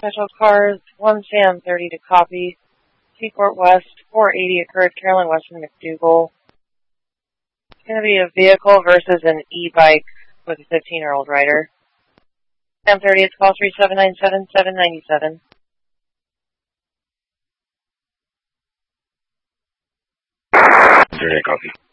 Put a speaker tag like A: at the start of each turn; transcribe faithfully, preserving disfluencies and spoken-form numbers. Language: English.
A: Special cars, one Sam thirty to copy. Seaport West, four eighty occurred, Carolyn Western McDougal. It's going to be a vehicle versus an e-bike with a fifteen-year-old rider. Sam thirty, it's call three seven nine seven seven nine seven.
B: thirty, copy.